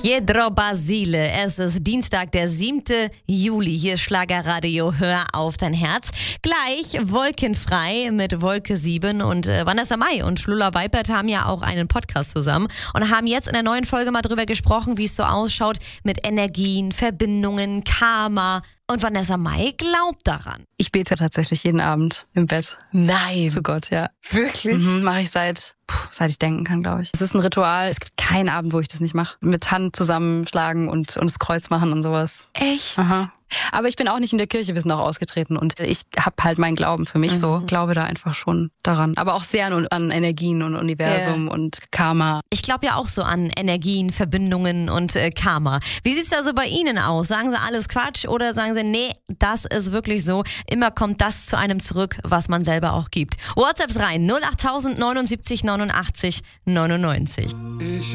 Pietro Basile, es ist Dienstag, der 7. Juli. Hier ist Schlagerradio, hör auf dein Herz. Gleich wolkenfrei mit Wolke 7 und Vanessa Mai und Lola Weipert haben ja auch einen Podcast zusammen und haben jetzt in der neuen Folge mal drüber gesprochen, wie es so ausschaut mit Energien, Verbindungen, Karma. Und Vanessa Mai glaubt daran. Ich bete tatsächlich jeden Abend im Bett. Nein. Zu Gott, ja. Wirklich? Mache ich seit ich denken kann, glaube ich. Es ist ein Ritual. Es gibt keinen Abend, wo ich das nicht mache. Mit Hand zusammenschlagen und das Kreuz machen und sowas. Echt? Aha. Aber ich bin auch nicht in der Kirche, wir sind auch ausgetreten. Und ich habe halt meinen Glauben für mich so. Glaube da einfach schon daran. Aber auch sehr an Energien und Universum und Karma. Ich glaube ja auch so an Energien, Verbindungen und Karma. Wie sieht's da so bei Ihnen aus? Sagen Sie alles Quatsch oder sagen Sie, nee, das ist wirklich so. Immer kommt das zu einem zurück, was man selber auch gibt. WhatsApps rein, 08000 79 89 99.